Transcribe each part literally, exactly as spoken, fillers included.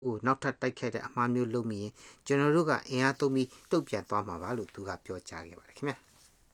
ကိုနောက်ထပ်တိုက်ခဲ့တဲ့အမှားမျိုးလုပ်မိရင်ကျွန်တော်တို့ကအင်အားသုံးပြီးတုတ်ပြန်သွားမှာပါလို့သူကပြောကြားခဲ့ပါတယ်ခင်ဗျာ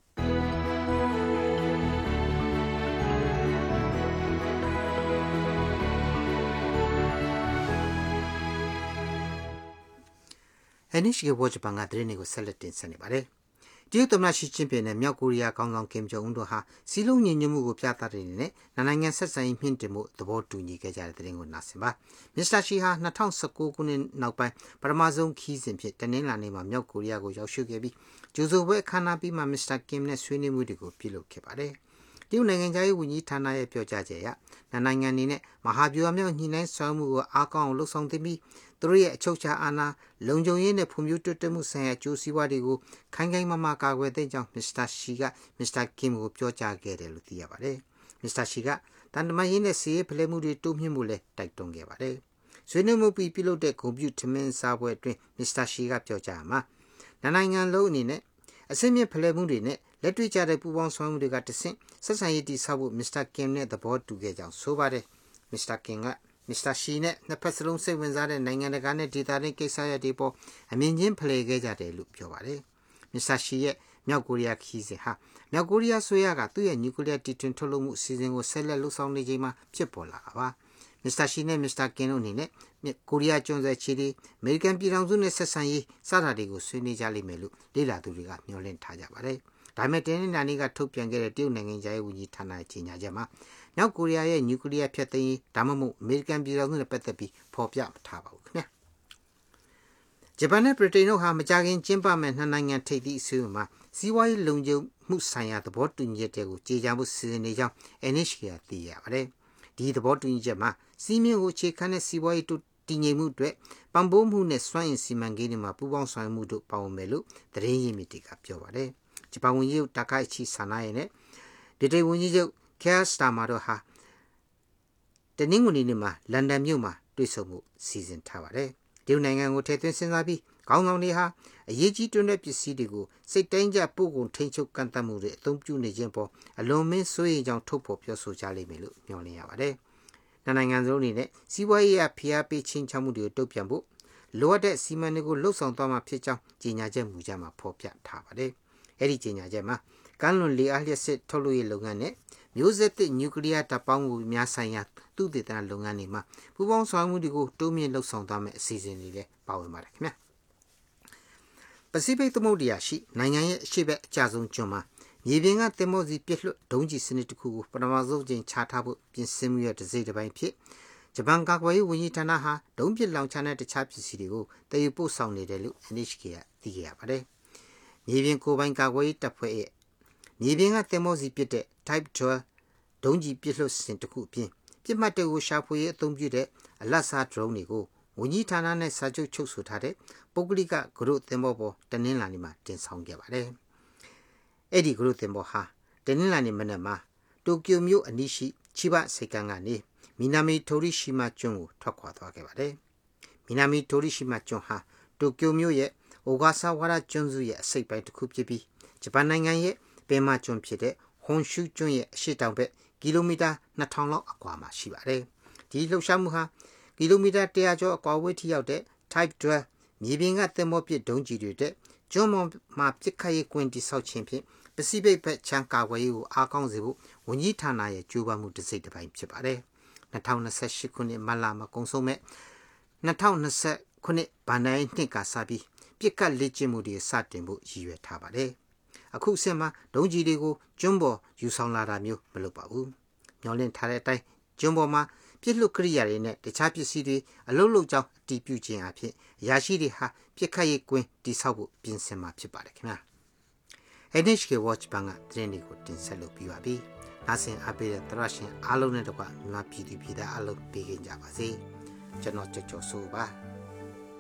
အနိရှိကဘောဂျပန်ကတရင်တွေကိုဆက်လက်တင်ဆက်နေပါတယ်တရုတ်သမ္မတရှီကျင်းပင်နဲ့မြောက်ကိုရီးယားခေါင်းဆောင်ကင်ဂျုံအွန်းတို့ဟာစီလုံးညီညွတ်မှုကိုပြသတဲ့အနေနဲ့နိုင်ငံဆက်ဆံရေးမြင့်တင်မှုသဘောတူညီခဲ့ကြတဲ့တဲ့ရင်ကိုနားဆင်ပါမစ္စတာရှီဟာ၂၀၁၉ခုနှစ်နောက်ပိုင်းပထမဆုံးခီးစဉ်ဖြစ်တနင်္လာနေ့မှာမြောက်ကိုရီးယားကိုရောက်ရှိခဲ့ပြီးဂျိုဇိုဘွဲအခမ်းအနားပြီးမှမစ္စတာကင်နဲ့ဆွေးနွေးမှုတွေကိုပြုလုပ်ခဲ့ပါတယ်တရုတ်နိုင်ငံသားရေးဝန်ကြီးဌာနရဲ့ပြောကြားချက်အရနိုင်ငံအနေနဲ့မဟာဗျူဟာမြောက်ညှိနှိုင်းဆောင်မှုကိုအားကောင်းအောင်လှုပ်ဆောင်သင့်ပြီးသူတို့ရဲ့အချုပ်အခြာအာဏာလုံခြုံရေးနဲ့ဖွံ့ဖြိုးတိုးတက်မှုဆိုင်ရာအကျိုးစီးပွားတွေကိုခိုင်ခိုင်မာမာကာကွယ်တဲ့ကြောင့်မစ္စတာရှီကမစ္စတာကင်ကိုပြောကြားခဲ့တယ်လို့သိရပါတယ်မစ္စတာရှီကတန်တမာရေးနဲ့စီးရေးဖလှယ်မှုတွေတိုးမြှင့်မှုလည်းတိုက်တွန်းခဲ့ပါတယ်ဆွေးနွေးမှုပြီးပြုလုပ်တဲ့ဂုဏ်ပြုထမင်းစားပွဲအတွင်းမစ္စတာရှီကပြောကြားမှာနိုင်ငံလုံးအနေနဲ့အစင်းမြင့်ဖလှယ်မှုတွေနဲ့လက်တွေ့ကျတဲ့ပူးပေါင်းဆောင်မှုတွေကတဆင့်ဆက်ဆံရေးတည်ဆောက်ဖို့မစ္စတာကင်နဲ့သဘောတူခဲ့ကြောင်းဆိုပါတယ်မစ္စတာကင်ကမစ္စတာရှီနဲ့နှစ်ဖက်စလုံးစိတ်ဝင်စားတဲ့နိုင်ငံတကာနဲ့ဒေသတွင်းကိစ္စရပ်တွေပေါ်အမြင်ချင်းဖလှယ်ခဲ့ကြတယ်လို့ပြောပါတယ်မစ္စတာရှီရဲ့မြောက်ကိုရီးယားခီးစဉ်ဟာမြောက်ကိုရီးယားဆိုရကသူ့ရဲ့နျူကလ িয়ার တီထွင်ထုတ်လုပ်မှုအစီအစဉ်ကိုဆက်လက်လှုပ်ဆောင်နေချိန်မှာဖြစ်ပေါ်လာတာပါမစ္စတာရှီနဲ့မစ္စတာကင်တို့အနေနဲ့ကိုရီးယားကျွန်းဆွယ်ချီတီအမေရိကန်ပြည်ထောင်စုနဲ့ဆက်ဆံရေးစတာတွေကိုဆွေးနွေးကြလိမ့်မယ်လို့လေ့လာသူတွေကမျှော်လင့်ထားကြပါတယ်ဒါပေမဲ့တင်းနေနာနေကထုတ်ပြန်ခဲ့တဲ့တရုတ်နိုင်ငံသားရေးဝန်ကြီးဌာနရဲ့ကြေညာချက်မှာမြောက်ကိုရီးယားရဲ့နျူကလ িয়ার ဖျက်သိမ်းရေးဒါမှမဟုတ်အမေရိကန်ပြည်ထောင်စုနဲ့ပတ်သက်ပြီးဖော်ပြမထားပါဘူးခင်ဗျာဂျပန်နဲ့ဗြိတိန်တို့ဟာမကြာခင်ကျင်းပမဲ့နှစ်နိုင်ငံထိပ်သီးအစည်းအဝေးမှာစီးပွားရေးလုံခြုံမှုဆိုင်ရာသဘောတူညီချက်တွေကိုကြေညာမှုစီစဉ်နေကြောင်း အန် эйч ကေ ကသိရပါတယ်ဒီသဘောတူညီချက်မှာစီးမြင့်ကိုအခြေခံတဲ့စီးပွားရေးတည်ငြိမ်မှုအတွက်ပံ့ပိုးမှုနဲ့စွမ်းအင်စီမံကိန်းတွေမှာပူးပေါင်းဆောင်ရွက်မှုတို့ပါဝင်မယ်လို့သတင်းရင်းမြစ်တွေကပြောပါတယ်ဂျပန်ဝန်ကြီးချုပ်တာကာအိချီဆာနာရဲ့နဲ့ဗြိတိန်ဝန်ကြီးချုပ်ကဲစတာမာတို့ဟာတနင်္ဂနွေနေ့မှာလန်ဒန်မြို့မှာတွေ့ဆုံမှုစီစဉ်ထားပါတယ်တရုတ်နိုင်ငံကိုထည့်သွင်းစဉ်းစားပြီးခေါင်းဆောင်တွေဟာအရေးကြီးတွင်တဲ့ပစ္စည်းတွေကိုစိတ်တိုင်းကျပို့ကုန်ထိန်းချုပ်ကန့်သတ်မှုတွေအသုံးပြုနေခြင်းပေါ်အလွန်မင်းစိုးရိမ်ကြောင်းထုတ်ဖော်ပြောဆိုကြလိမ့်မယ်လို့မျှော်လင့်ရပါတယ်နိုင်ငံစုံအနေနဲ့စီးပွားရေးအဖိအားပေးချင်းချောက်မှုတွေကိုတုံ့ပြန်ဖို့လိုအပ်တဲ့စီမံတွေကိုလှုပ်ဆောင်သွားမှာဖြစ်ကြောင်းကြေညာချက်မူကြမ်းမှာဖော်ပြထားပါတယ်အဲ့ဒီကြေညာချက်မှာကမ်းလွန်လေအားလျက်စစ်ထုတ်လုပ်ရေးလုပ်ငန်းနဲ့မျိုးဆက်သစ်နျူကလ িয়ার တပ်ပေါင်းမှုများဆိုင်ရာသုတေသနလုပ်ငန်းတွေမှာပူးပေါင်းဆောင်မှုတွေကိုတိုးမြင့်လှုပ်ဆောင်သွားမယ်အစီအစဉ်တွေလည်းပါဝင်ပါတယ်ခင်ဗျာပစိဖိတ်သမုဒ္ဒရာရှိနိုင်ငံရဲ့အရှေ့ဘက်အကျဆုံးကျွန်းမှာမြေပြင်ကသင်္ဘောစီပြစ်လွတ်ဒုံးကျည်စနစ်တစ်ခုကိုပထမဆုံးချိန်ချထားဖို့ပြင်ဆင်မှုရတဲ့စိတ်တစ်ပိုင်းဖြစ်ဂျပန်ကာကွယ်ရေးဝန်ကြီးဌာနဟာဒုံးပစ်လောင်ချတဲ့တခြားပစ္စည်းတွေကိုတည်ယူပို့ဆောင်နေတယ်လို့ အန် эйч ကေ ကသိခဲ့ရပါတယ်မြေပြင်ကိုပိုင်ကာကွယ်ရေးတပ်ဖွဲ့ရဲ့မြေပြင်ကသင်္ဘောစီပစ်တဲ့ Type တွဲလ် ဒုံးကျည်ပစ်လွတ်စင်တစ်ခုအပြင်ပြစ်မှတ်တွေကိုရှာဖွေရေးအသုံးပြုတဲ့အလတ်စားဒရုန်းတွေကိုဝန်ကြီးဌာနနဲ့စာချုပ်ချုပ်ဆိုထားတဲ့ပုဂ္ဂလိကဂရုသင်္ဘောပေါ်တနင်္လာနေ့မှာတင်ဆောင်ခဲ့ပါတယ်အဲ့ဒီဂရုသင်္ဘောဟာတနင်္လာနေ့မနက်မှာတိုကျိုမြို့အနီးရှိချီဘဆိပ်ကမ်းကနေမီနာမီတိုရီရှိမာကျွန်းကိုထွက်ခွာသွားခဲ့ပါတယ်မီနာမီတိုရီရှိမာကျွန်းဟာတိုကျိုမြို့ရဲ့အိုဂါဆာဝါရကျွန်းစုရဲ့အစိပ်ပိုင်းတစ်ခုဖြစ်ပြီးဂျပန်နိုင်ငံရဲ့ပင်မကျွန်းဖြစ်တဲ့ဟွန်ရှူကျွန်းရဲ့အရှေ့တောင်ဘက်ကီလိုမီတာနှစ်ထောင်လောက်အကွာမှာရှိပါတယ်ဒီလှုပ်ရှားမှုဟာကီလိုမီတာတစ်ရာကျော်အကွာဝေးထိရောက်တဲ့ Type တွဲလ် မြေပြင်ကသင်္ဘောပစ်ဒုံးကျည်တွေတဲ့ကျွန်းပေါ်မှာပစ်ခတ်ရေးကွင်းတိဆောက်ခြင်းဖြင့်ပစိဖိတ်ဘက်ချမ်းကာကွယ်ရေးကိုအားကောင်းစေဖို့ဝန်ကြီးဌာနရဲ့ကြိုးပမ်းမှုတစ်စိတ်တစ်ပိုင်းဖြစ်ပါတယ်၂၀၂၈ခုနှစ်မတ်လမှာကုန်ဆုံးမဲ့၂၀၂၀ခုနှစ်ဗန်ဒိုင်းနှစ်ကစပြီးပြစ်ခတ်လေ့ကျင့်မှုတွေစတင်ဖို့ရည်ရွယ်ထားပါတယ်အခုအချိန်မှာဒုံးကျည်တွေကိုကျွန်းပေါ်ယူဆောင်လာတာမျိုးမလုပ်ပါဘူးမျောလင့်ထားတဲ့အတိုင်းကျွန်းပေါ်မှာပြစ်လွတ်ကိရိယာတွေနဲ့တခြားပစ္စည်းတွေအလုံးလုံးကြောင်းအတီးပြုခြင်းအဖြစ်အရာရှိတွေဟာပြစ်ခတ်ရေးကွင်းတိဆောက်ဖို့ပြင်ဆင်မှာဖြစ်ပါတယ်ခင်ဗျာ အန် эйч ကေ Watch ဘန်ကသတင်းတွေကိုတင်ဆက်လုပ်ပြီးပါပြီနားဆင်အားပေးတဲ့သရရှင်အားလုံးနဲ့တကွမြန်မာပြည်သူပြည်သားအားလုံးပေးကြပါစေကျွန်တော်ကြော်ကြော်ဆိုပါ